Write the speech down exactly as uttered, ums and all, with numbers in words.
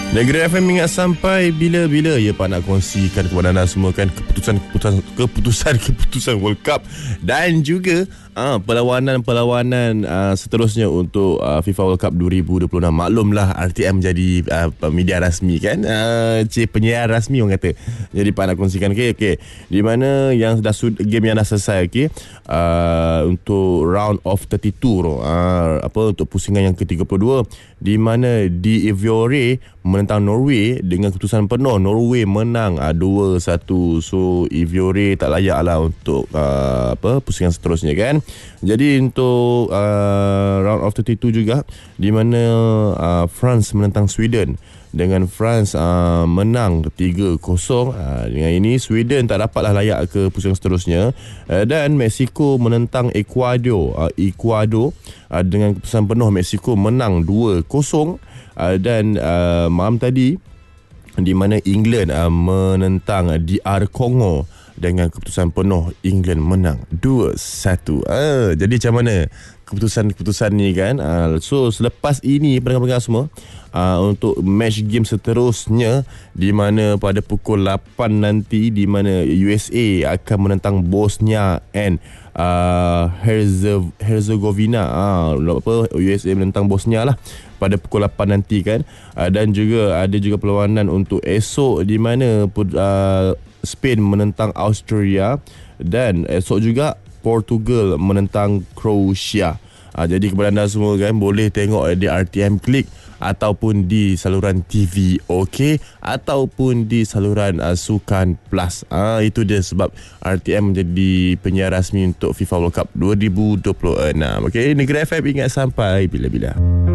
Negeri F M ingat sampai bila-bila ya Pak nak kongsikan kepada anda semua kan keputusan-keputusan keputusan-keputusan World Cup dan juga uh, perlawanan-perlawanan uh, seterusnya untuk uh, FIFA World Cup dua ribu dua puluh enam. Maklumlah R T M jadi uh, media rasmi kan, uh, cik penyiar rasmi orang kata. Jadi Pak nak kongsikan okey okey di mana yang dah sud- game yang dah selesai okey uh, untuk round of tiga puluh dua tu uh, apa untuk pusingan yang ke tiga puluh dua di mana di Ivory menentang Norway dengan keputusan penuh. Norway menang uh, dua satu. So Ivory tak layak lah untuk uh, apa pusingan seterusnya kan. Jadi untuk uh, round of tiga puluh dua juga di mana uh, France menentang Sweden dengan France uh, menang tiga kosong. Uh, dengan ini Sweden tak dapatlah layak ke pusingan seterusnya. Uh, dan Mexico menentang Ecuador. Uh, Ecuador uh, dengan keputusan penuh Mexico menang dua kosong. Uh, dan uh, malam tadi di mana England uh, menentang D R Congo dengan keputusan penuh England menang dua satu. Uh, jadi macam mana keputusan-keputusan ni kan? Uh, so selepas ini pendengar-pendengar semua uh, untuk match game seterusnya di mana pada pukul lapan nanti di mana U S A akan menentang Bosnia and uh, Herze- Herzegovina. Uh, apa U S A menentang Bosnia lah pada pukul lapan nanti kan. Uh, dan juga ada juga perlawanan untuk esok di mana uh, Spain menentang Austria dan esok juga Portugal menentang Croatia. Uh, jadi kepada anda semua kan boleh tengok di R T M Klik ataupun di saluran T V OK ataupun di saluran uh, Sukan Plus. Ah uh, itu dia sebab R T M menjadi penyiar rasmi untuk FIFA World Cup dua ribu dua puluh enam. Okey, Negeri F M ingat sampai bila-bila.